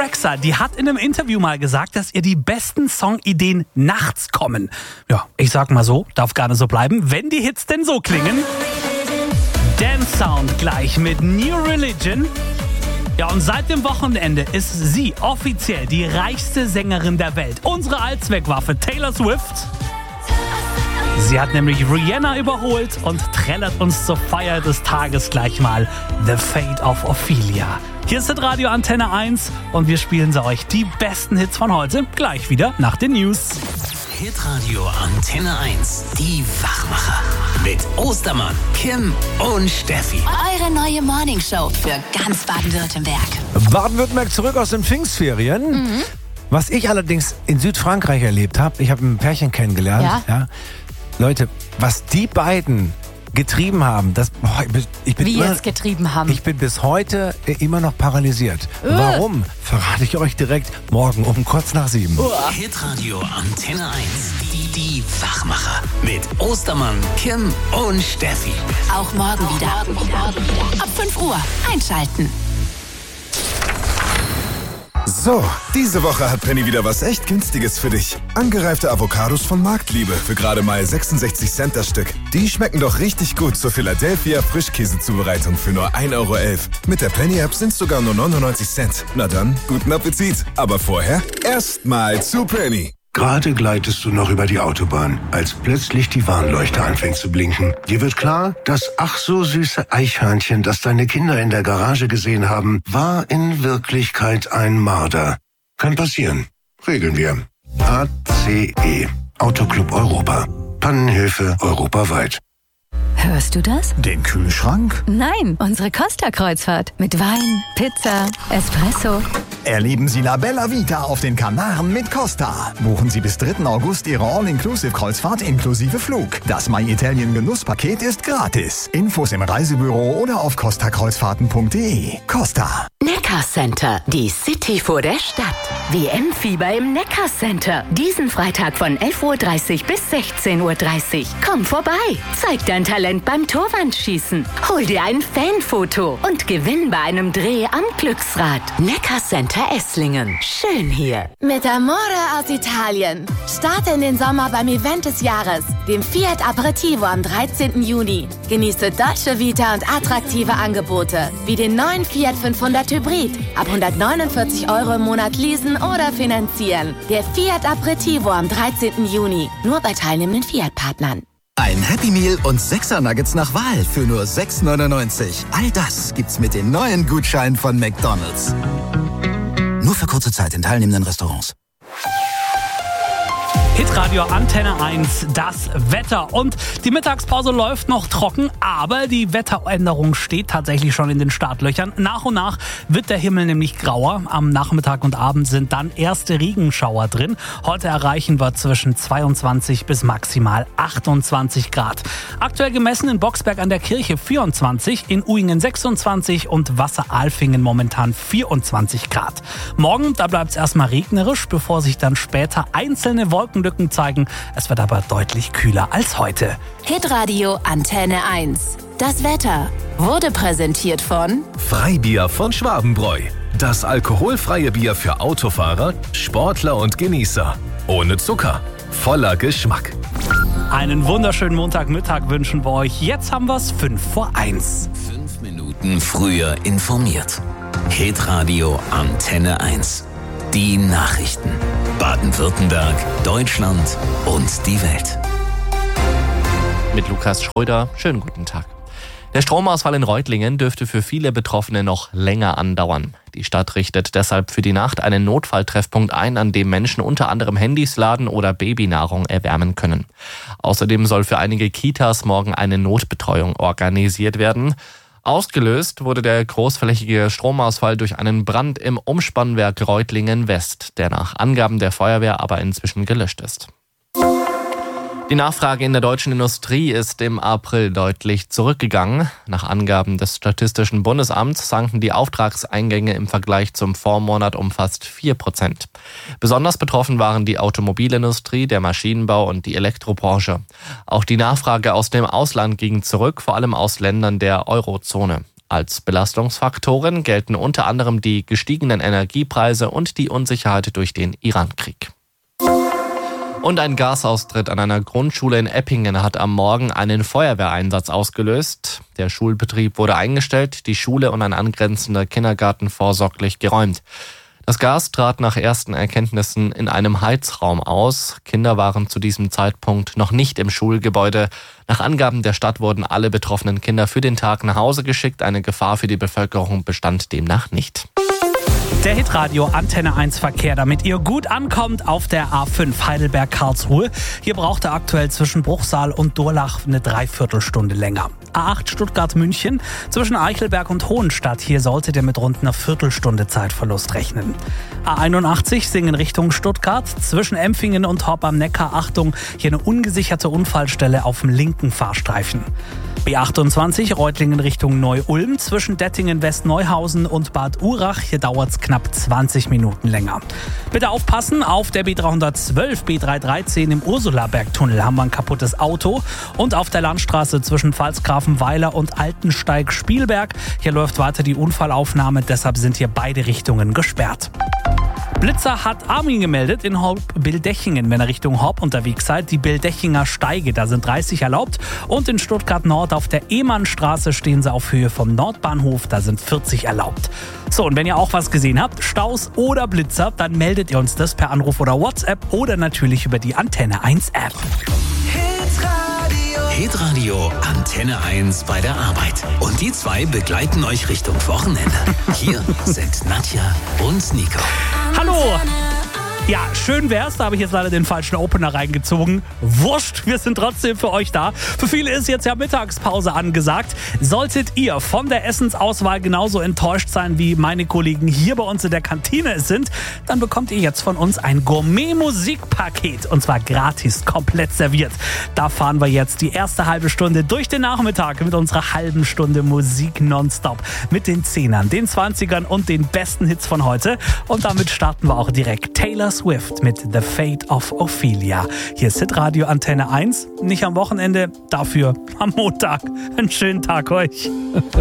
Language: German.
Rexha, die hat in einem Interview mal gesagt, dass ihr die besten Songideen nachts kommen. Ja, ich sag mal so, darf gerne so bleiben, wenn die Hits denn so klingen. Dance Sound gleich mit New Religion. Ja, und seit dem Wochenende ist sie offiziell die reichste Sängerin der Welt. Unsere Allzweckwaffe Taylor Swift. Sie hat nämlich Rihanna überholt und trällert uns zur Feier des Tages gleich mal The Fate of Ophelia. Hier ist Radio Antenne 1 und wir spielen sie euch die besten Hits von heute gleich wieder nach den News. Hitradio Antenne 1, die Wachmacher. Mit Ostermann, Kim und Steffi. Eure neue Morningshow für ganz Baden-Württemberg. Baden-Württemberg zurück aus den Pfingstferien. Was ich allerdings in Südfrankreich erlebt habe, ich habe ein Pärchen kennengelernt. Ja. Leute, was die beiden getrieben haben, ich bin bis heute immer noch paralysiert. Warum? Verrate ich euch direkt morgen um kurz nach 7. Hitradio Antenne 1, die Wachmacher. Mit Ostermann, Kim und Steffi. Auch morgen wieder. Ab 5 Uhr einschalten. So, diese Woche hat Penny wieder was echt Günstiges für dich. Angereifte Avocados von Marktliebe für gerade mal 66 Cent das Stück. Die schmecken doch richtig gut zur Philadelphia Frischkäsezubereitung für nur 1,11 Euro. Mit der Penny-App sind es sogar nur 99 Cent. Na dann, guten Appetit. Aber vorher erstmal zu Penny. Gerade gleitest du noch über die Autobahn, als plötzlich die Warnleuchte anfängt zu blinken. Dir wird klar, das ach so süße Eichhörnchen, das deine Kinder in der Garage gesehen haben, war in Wirklichkeit ein Marder. Kann passieren. Regeln wir. ACE. Autoclub Europa. Pannenhilfe europaweit. Hörst du das? Den Kühlschrank? Nein, unsere Costa-Kreuzfahrt. Mit Wein, Pizza, Espresso. Erleben Sie La Bella Vita auf den Kanaren mit Costa. Buchen Sie bis 3. August Ihre All-Inclusive-Kreuzfahrt inklusive Flug. Das My Italien Genusspaket ist gratis. Infos im Reisebüro oder auf costakreuzfahrten.de. Costa. Neckar Center, die City vor der Stadt. WM-Fieber im Neckar Center. Diesen Freitag von 11.30 Uhr bis 16.30 Uhr. Komm vorbei, zeig dein Talent beim Torwandschießen. Hol dir ein Fanfoto und gewinn bei einem Dreh am Glücksrad. Neckar Center Esslingen. Schön hier. Mit Amore aus Italien. Starte in den Sommer beim Event des Jahres, dem Fiat Aperitivo am 13. Juni. Genieße Dolce Vita und attraktive Angebote, wie den neuen Fiat 500 Hybrid. Ab 149 Euro im Monat leasen oder finanzieren. Der Fiat Aperitivo am 13. Juni. Nur bei teilnehmenden Fiat-Partnern. Ein Happy Meal und 6er Nuggets nach Wahl für nur 6,99. All das gibt's mit den neuen Gutscheinen von McDonald's. Nur für kurze Zeit in teilnehmenden Restaurants. Hitradio Antenne 1, das Wetter. Und die Mittagspause läuft noch trocken, aber die Wetteränderung steht tatsächlich schon in den Startlöchern. Nach und nach wird der Himmel nämlich grauer. Am Nachmittag und Abend sind dann erste Regenschauer drin. Heute erreichen wir zwischen 22 bis maximal 28 Grad. Aktuell gemessen in Boxberg an der Kirche 24, in Uingen 26 und Wasseralfingen momentan 24 Grad. Morgen, da bleibt es erstmal regnerisch, bevor sich dann später einzelne Wolkenlücken zeigen. Es wird aber deutlich kühler als heute. Hitradio Antenne 1. Das Wetter wurde präsentiert von Freibier von Schwabenbräu. Das alkoholfreie Bier für Autofahrer, Sportler und Genießer. Ohne Zucker, voller Geschmack. Einen wunderschönen Montagmittag wünschen wir euch. Jetzt haben wir es 5:01. 5 Minuten früher informiert. Hitradio Antenne 1. Die Nachrichten. Baden-Württemberg, Deutschland und die Welt. Mit Lukas Schröder, schönen guten Tag. Der Stromausfall in Reutlingen dürfte für viele Betroffene noch länger andauern. Die Stadt richtet deshalb für die Nacht einen Notfalltreffpunkt ein, an dem Menschen unter anderem Handys laden oder Babynahrung erwärmen können. Außerdem soll für einige Kitas morgen eine Notbetreuung organisiert werden. Ausgelöst wurde der großflächige Stromausfall durch einen Brand im Umspannwerk Reutlingen West, der nach Angaben der Feuerwehr aber inzwischen gelöscht ist. Die Nachfrage in der deutschen Industrie ist im April deutlich zurückgegangen. Nach Angaben des Statistischen Bundesamts sanken die Auftragseingänge im Vergleich zum Vormonat um fast 4%. Besonders betroffen waren die Automobilindustrie, der Maschinenbau und die Elektrobranche. Auch die Nachfrage aus dem Ausland ging zurück, vor allem aus Ländern der Eurozone. Als Belastungsfaktoren gelten unter anderem die gestiegenen Energiepreise und die Unsicherheit durch den Iran-Krieg. Und ein Gasaustritt an einer Grundschule in Eppingen hat am Morgen einen Feuerwehreinsatz ausgelöst. Der Schulbetrieb wurde eingestellt, die Schule und ein angrenzender Kindergarten vorsorglich geräumt. Das Gas trat nach ersten Erkenntnissen in einem Heizraum aus. Kinder waren zu diesem Zeitpunkt noch nicht im Schulgebäude. Nach Angaben der Stadt wurden alle betroffenen Kinder für den Tag nach Hause geschickt. Eine Gefahr für die Bevölkerung bestand demnach nicht. Der Hitradio Antenne 1 Verkehr, damit ihr gut ankommt auf der A5 Heidelberg-Karlsruhe. Hier braucht ihr aktuell zwischen Bruchsal und Durlach eine Dreiviertelstunde länger. A8 Stuttgart-München zwischen Eichelberg und Hohenstadt. Hier solltet ihr mit rund einer Viertelstunde Zeitverlust rechnen. A81 Singen Richtung Stuttgart zwischen Empfingen und Horb am Neckar. Achtung, hier eine ungesicherte Unfallstelle auf dem linken Fahrstreifen. B28 Reutlingen Richtung Neu-Ulm zwischen Dettingen, Westneuhausen und Bad Urach. Hier dauert es knapp 20 Minuten länger. Bitte aufpassen, auf der B312, B313 im Ursulabergtunnel haben wir ein kaputtes Auto. Und auf der Landstraße zwischen Pfalzgrafenweiler und Altensteig-Spielberg. Hier läuft weiter die Unfallaufnahme, deshalb sind hier beide Richtungen gesperrt. Blitzer hat Armin gemeldet in Bildechingen, wenn ihr Richtung Horb unterwegs seid. Die Bildechinger Steige, da sind 30 erlaubt. Und in Stuttgart Nord auf der Ehmannstraße stehen sie auf Höhe vom Nordbahnhof, da sind 40 erlaubt. So, und wenn ihr auch was gesehen habt, Staus oder Blitzer, dann meldet ihr uns das per Anruf oder WhatsApp oder natürlich über die Antenne 1 App. Hitradio Antenne 1 bei der Arbeit. Und die zwei begleiten euch Richtung Wochenende. Hier sind Nadja und Nico. Hallo! Ja, schön wär's, da habe ich jetzt leider den falschen Opener reingezogen. Wurscht, wir sind trotzdem für euch da. Für viele ist jetzt ja Mittagspause angesagt. Solltet ihr von der Essensauswahl genauso enttäuscht sein, wie meine Kollegen hier bei uns in der Kantine es sind, dann bekommt ihr jetzt von uns ein Gourmet-Musikpaket. Und zwar gratis, komplett serviert. Da fahren wir jetzt die erste halbe Stunde durch den Nachmittag mit unserer halben Stunde Musik nonstop. Mit den 10ern, den 20ern und den besten Hits von heute. Und damit starten wir auch direkt. Taylor Swift mit The Fate of Ophelia. Hier ist Hitradio Antenne 1. Nicht am Wochenende, dafür am Montag. Einen schönen Tag euch.